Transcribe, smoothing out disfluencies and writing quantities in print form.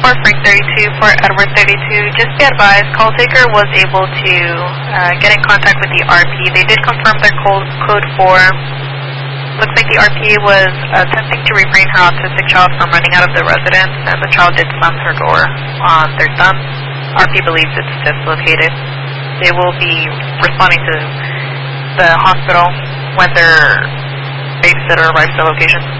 for Frank 32, for Edward 32. Just be advised, call taker was able to get in contact with the RP. They did confirm their code 4. Looks like the RP was attempting to refrain her autistic child from running out of the residence, and the child did slam her door on their thumb. RP believes it's dislocated. They will be responding to the hospital when their babysitter arrives at the location.